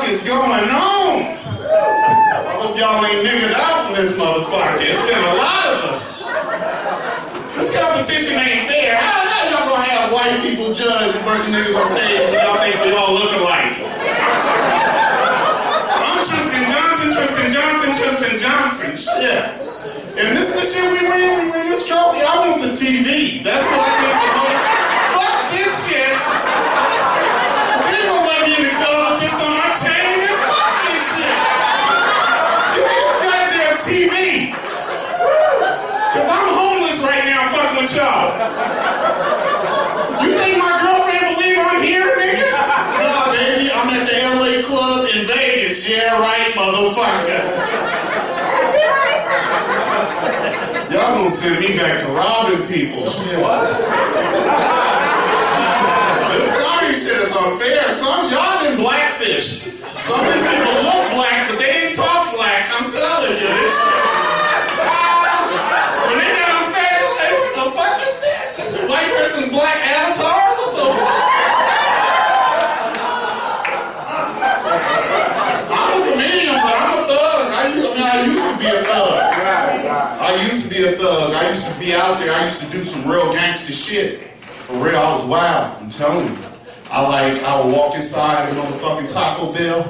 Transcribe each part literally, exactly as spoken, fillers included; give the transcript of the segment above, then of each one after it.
is going on? I hope y'all ain't niggered out in this motherfucker. It's been a lot of us. This competition ain't fair. How, how y'all gonna have white people judge a bunch of niggas on stage when y'all think we all look alike? I'm Tristan Johnson, Tristan Johnson, Tristan Johnson. Shit. And this the shit we win, we win this trophy. I want the T V. That's what I need to know. Fuck this shit. They ain't gonna let me in the club with this on my chain, man. Fuck this shit. Give me this goddamn T V. Cause I'm homeless right now fucking with y'all. You think my girlfriend believe I'm here, nigga? Nah, baby, I'm at the L A club in Vegas. Yeah, right, motherfucker. Y'all gonna send me back to robbing people. Shit. This comedy shit is unfair. Some y'all been blackfished. Some of these people look black, but they didn't talk black. I'm telling you this shit. When they got on stage, I'm like, what the fuck is that? That's a white person's black avatar? What the fuck? I'm a comedian, but I'm a thug. I, used, I mean, I used to be a thug. I used to be a thug. I used to be out there. I used to do some real gangster shit. For real, I was wild. I'm telling you. I like, I would walk inside a motherfucking Taco Bell.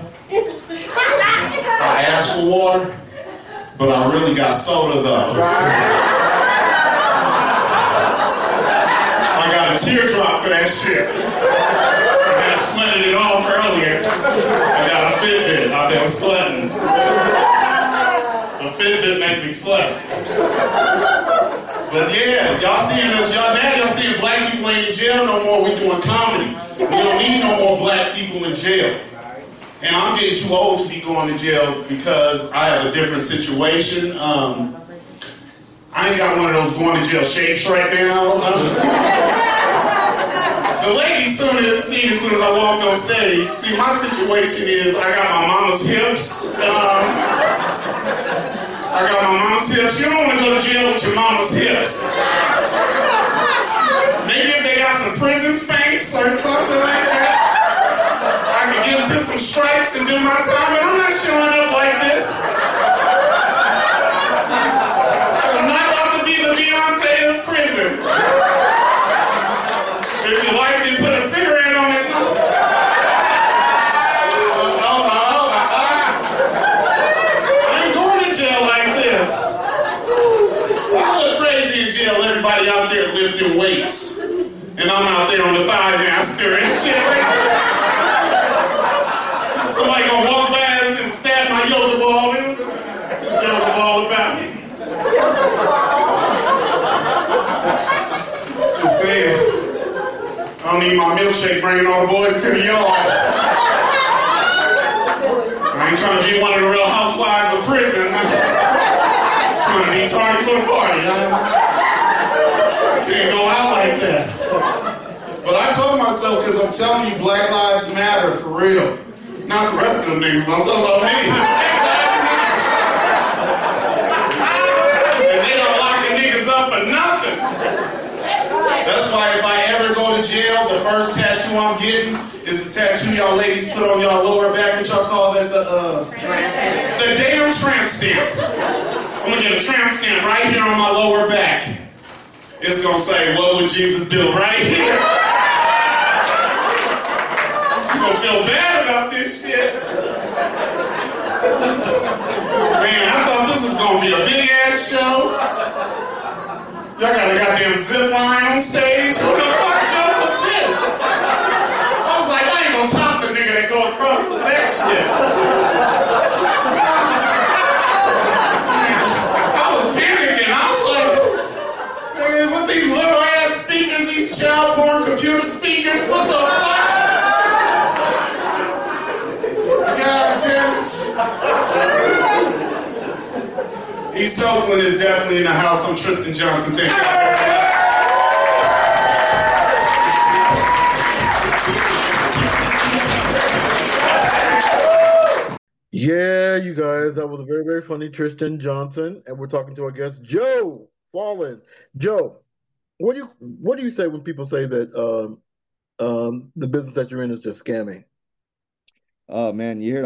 I asked for water, but I really got soda though. I got a teardrop for that shit. I had sweated it off earlier. I got a Fitbit. I've been sweating. The Fitbit make me sweat. But yeah, y'all seeing us, y'all now y'all seeing black people ain't in jail no more. We doing comedy. We don't need no more black people in jail. And I'm getting too old to be going to jail because I have a different situation. Um, I ain't got one of those going to jail shapes right now. The lady soon as seen as soon as I walked on stage. See, my situation is I got my mama's hips. Um, I got my mama's hips. You don't want to go to jail with your mama's hips. Maybe if they got some prison spanks or something like that, I could get into some stripes and do my time, but I'm not showing up like this. I'm not about to be the Beyonce of prison. If you like it, put a cigarette on it. I ain't going to jail like this. I look crazy in jail, everybody out there lifting weights. And I'm out there on the thigh master and shit. Somebody gonna walk past and stab my yoga ball. This yoga ball about me. Just saying. I don't need my milkshake bringing all the boys to the yard. I ain't trying to be one of the real housewives of prison. I'm trying to be tardy for the party. I can't go out like that. But I told myself, because I'm telling you, Black Lives Matter, for real. Not the rest of them niggas, but I'm talking about me. And they are locking niggas up for nothing. That's why if I ever go to jail, the first tattoo I'm getting is the tattoo y'all ladies put on y'all lower back. What y'all call that? The, uh, the damn tramp stamp. I'm gonna get a tramp stamp right here on my lower back. It's gonna say, what would Jesus do? Right here. You gonna feel bad about this shit. Man, I thought this was gonna be a big ass show. Y'all got a goddamn zip line on stage. Who the fuck joke was this? I was like, I ain't gonna top the nigga that go across with that shit. I was panicking. I was like, man, with these little ass speakers, these child porn computer speakers, what the fuck? God damn it. East Oakland is definitely in the house. I'm Tristan Johnson. Thank you. Yeah, you guys, that was a very, very funny Tristan Johnson, and we're talking to our guest Joe Fallen. Joe, what do you what do you say when people say that um, um, the business that you're in is just scamming? Oh man, you hear